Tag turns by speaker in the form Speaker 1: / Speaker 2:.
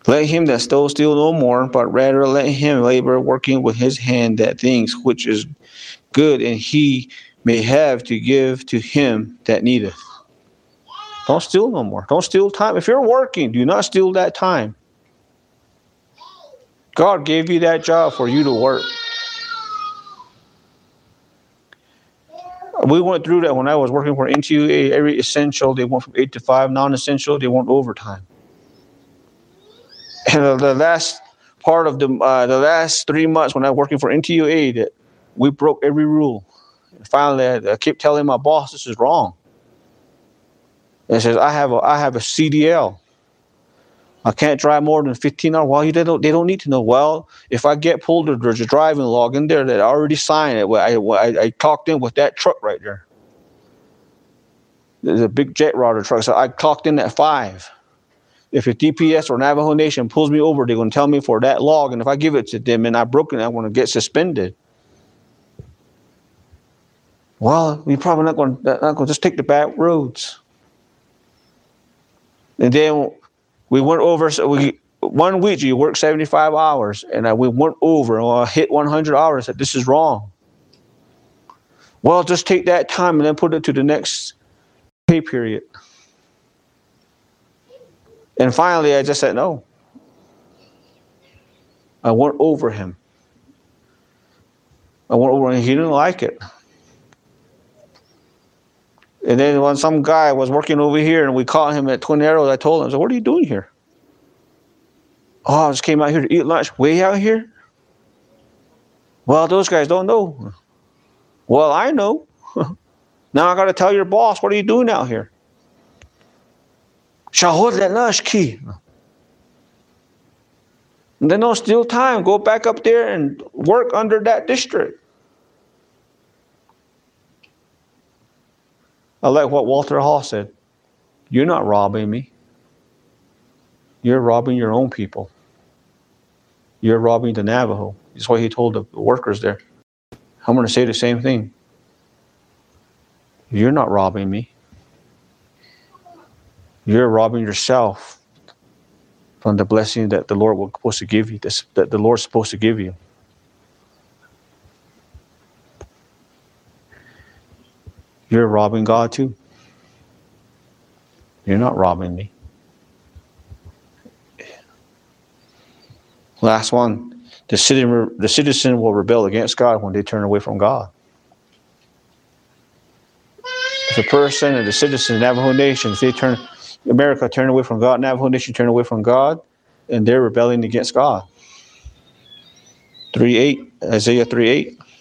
Speaker 1: Let him that stole steal no more, but rather let him labor, working with his hand that things which is good, and he may have to give to him that needeth. Don't steal no more. Don't steal time. If you're working, do not steal that time. God gave you that job for you to work. We went through that when I was working for NTUA. Every essential, they went from 8 to 5. Non-essential, they went overtime. And the last part of the last 3 months when I was working for NTUA, that we broke every rule. And finally, I kept telling my boss, this is wrong. And says, I have a CDL. I can't drive more than 15 hours. Well, they don't need to know. Well, if I get pulled, there's a driving log in there that I already signed it. I clocked in with that truck right there. There's a big jet rotor truck. So I clocked in at 5. If a DPS or Navajo Nation pulls me over, they're going to tell me for that log. And if I give it to them and I broke it, I'm going to get suspended. Well, we're probably not going to just take the back roads. And then we went over. So 1 week you work 75 hours, and we went over. And I hit 100 hours. Said this is wrong. Well, just take that time and then put it to the next pay period. And finally, I just said no. I went over him. I went over, and he didn't like it. And then when some guy was working over here and we caught him at Twin Arrows, I told him, I said, what are you doing here? Oh, I just came out here to eat lunch. Way out here? Well, those guys don't know. Well, I know. Now I got to tell your boss, what are you doing out here? And then don't steal time. Go back up there and work under that district. I like what Walter Hall said. You're not robbing me. You're robbing your own people. You're robbing the Navajo. That's what he told the workers there. I'm going to say the same thing. You're not robbing me. You're robbing yourself from the blessing that the Lord was supposed to give you. That the Lord's supposed to give you. You're robbing God too. You're not robbing me. Last one. The citizen will rebel against God when they turn away from God. If a person and the citizen, Navajo Nation, if they America turn away from God, Navajo Nation turn away from God, and they're rebelling against God. 3:8, Isaiah 3:8.